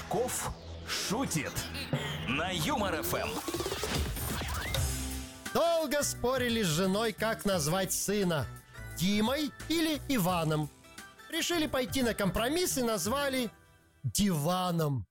Кошков шутит на Юмор ФМ. Долго спорили с женой, как назвать сына: Димой или Иваном. Решили пойти на компромисс и назвали Диваном.